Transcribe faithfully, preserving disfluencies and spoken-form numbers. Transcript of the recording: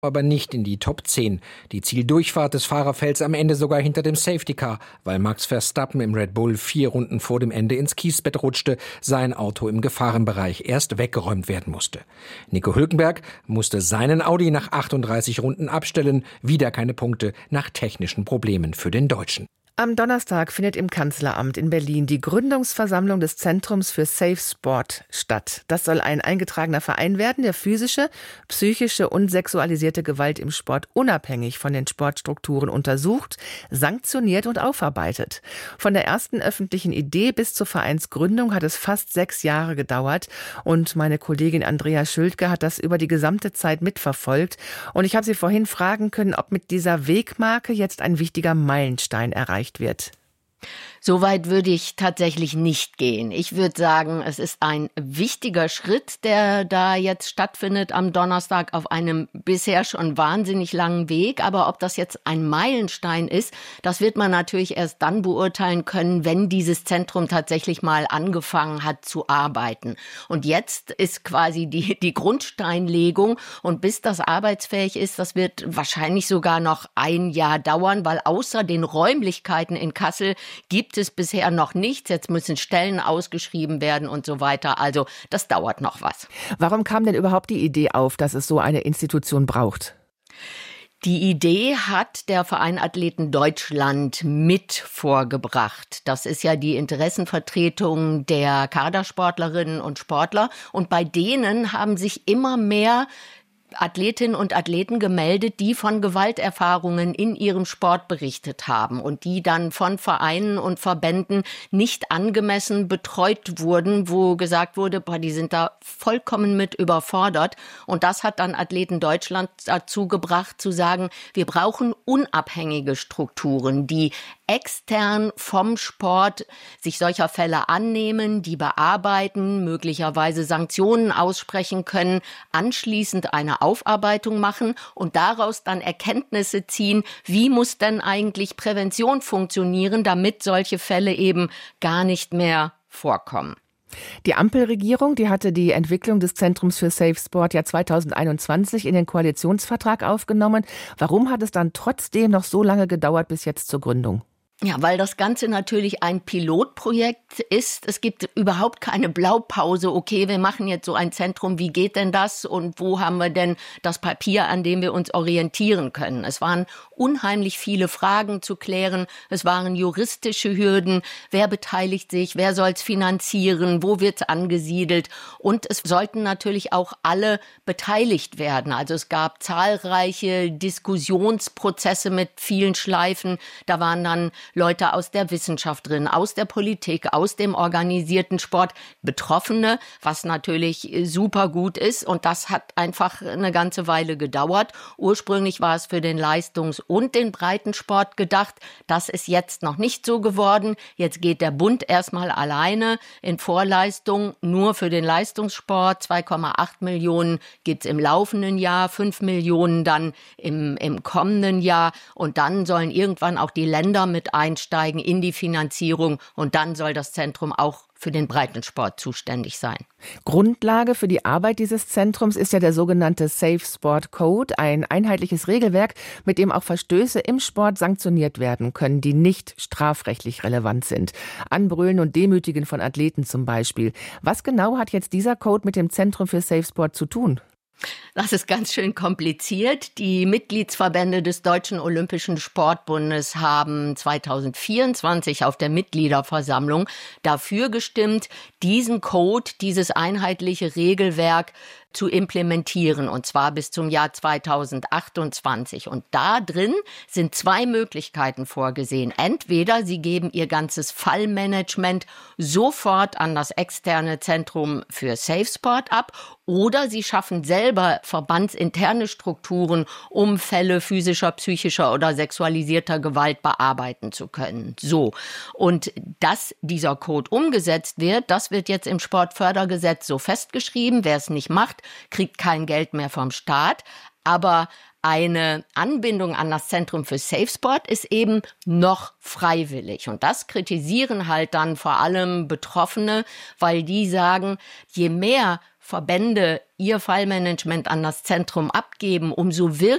aber nicht in die Top zehn. Die Zieldurchfahrt des Fahrerfelds am Ende sogar hinter dem Safety Car, weil Max Verstappen im Red Bull vier Runden vor dem Ende ins Kiesbett rutschte, sein Auto im Gefahrenbereich erst weggeräumt werden musste. Nico Hülkenberg musste seinen Audi nach achtunddreißig Runden abstellen, wieder keine Punkte nach technischen Problemen für den Deutschen. Am Donnerstag findet im Kanzleramt in Berlin die Gründungsversammlung des Zentrums für Safe Sport statt. Das soll ein eingetragener Verein werden, der physische, psychische und sexualisierte Gewalt im Sport unabhängig von den Sportstrukturen untersucht, sanktioniert und aufarbeitet. Von der ersten öffentlichen Idee bis zur Vereinsgründung hat es fast sechs Jahre gedauert und meine Kollegin Andrea Schültke hat das über die gesamte Zeit mitverfolgt und ich habe sie vorhin fragen können, ob mit dieser Wegmarke jetzt ein wichtiger Meilenstein erreicht wird. Soweit würde ich tatsächlich nicht gehen. Ich würde sagen, es ist ein wichtiger Schritt, der da jetzt stattfindet am Donnerstag auf einem bisher schon wahnsinnig langen Weg. Aber ob das jetzt ein Meilenstein ist, das wird man natürlich erst dann beurteilen können, wenn dieses Zentrum tatsächlich mal angefangen hat zu arbeiten. Und jetzt ist quasi die, die Grundsteinlegung. Und bis das arbeitsfähig ist, das wird wahrscheinlich sogar noch ein Jahr dauern, weil außer den Räumlichkeiten in Kassel gibt es bisher noch nichts. Jetzt müssen Stellen ausgeschrieben werden und so weiter. Also das dauert noch was. Warum kam denn überhaupt die Idee auf, dass es so eine Institution braucht? Die Idee hat der Verein Athleten Deutschland mit vorgebracht. Das ist ja die Interessenvertretung der Kadersportlerinnen und Sportler. Und bei denen haben sich immer mehr Athletinnen und Athleten gemeldet, die von Gewalterfahrungen in ihrem Sport berichtet haben und die dann von Vereinen und Verbänden nicht angemessen betreut wurden, wo gesagt wurde, boah, die sind da vollkommen mit überfordert. Und das hat dann Athleten Deutschland dazu gebracht, zu sagen, wir brauchen unabhängige Strukturen, die extern vom Sport sich solcher Fälle annehmen, die bearbeiten, möglicherweise Sanktionen aussprechen können, anschließend eine Aufarbeitung machen und daraus dann Erkenntnisse ziehen, wie muss denn eigentlich Prävention funktionieren, damit solche Fälle eben gar nicht mehr vorkommen. Die Ampelregierung, die hatte die Entwicklung des Zentrums für Safe Sport ja zweitausendeinundzwanzig in den Koalitionsvertrag aufgenommen. Warum hat es dann trotzdem noch so lange gedauert bis jetzt zur Gründung? Ja, weil das Ganze natürlich ein Pilotprojekt ist. Es gibt überhaupt keine Blaupause. Okay, wir machen jetzt so ein Zentrum. Wie geht denn das? Und wo haben wir denn das Papier, an dem wir uns orientieren können? Es waren unheimlich viele Fragen zu klären. Es waren juristische Hürden. Wer beteiligt sich? Wer soll es finanzieren? Wo wird es angesiedelt? Und es sollten natürlich auch alle beteiligt werden. Also es gab zahlreiche Diskussionsprozesse mit vielen Schleifen. Da waren dann Leute aus der Wissenschaft drin, aus der Politik, aus dem organisierten Sport, Betroffene, was natürlich super gut ist. Und das hat einfach eine ganze Weile gedauert. Ursprünglich war es für den Leistungs- und den Breitensport gedacht. Das ist jetzt noch nicht so geworden. Jetzt geht der Bund erstmal alleine in Vorleistung nur für den Leistungssport. zwei Komma acht Millionen gibt's im laufenden Jahr, fünf Millionen dann im, im kommenden Jahr. Und dann sollen irgendwann auch die Länder mit einsteigen in die Finanzierung und dann soll das Zentrum auch für den Breitensport zuständig sein. Grundlage für die Arbeit dieses Zentrums ist ja der sogenannte Safe Sport Code, ein einheitliches Regelwerk, mit dem auch Verstöße im Sport sanktioniert werden können, die nicht strafrechtlich relevant sind. Anbrüllen und Demütigen von Athleten zum Beispiel. Was genau hat jetzt dieser Code mit dem Zentrum für Safe Sport zu tun? Das ist ganz schön kompliziert. Die Mitgliedsverbände des Deutschen Olympischen Sportbundes haben zweitausendvierundzwanzig auf der Mitgliederversammlung dafür gestimmt, diesen Code, dieses einheitliche Regelwerk zu implementieren, und zwar bis zum Jahr zweitausendachtundzwanzig. Und da drin sind zwei Möglichkeiten vorgesehen. Entweder Sie geben Ihr ganzes Fallmanagement sofort an das externe Zentrum für Safe Sport ab, oder Sie schaffen selber verbandsinterne Strukturen, um Fälle physischer, psychischer oder sexualisierter Gewalt bearbeiten zu können. So. Und dass dieser Code umgesetzt wird, das wird jetzt im Sportfördergesetz so festgeschrieben. Wer es nicht macht, kriegt kein Geld mehr vom Staat. Aber eine Anbindung an das Zentrum für Safe Sport ist eben noch freiwillig. Und das kritisieren halt dann vor allem Betroffene, weil die sagen, je mehr Verbände ihr Fallmanagement an das Zentrum abgeben, umso wirksam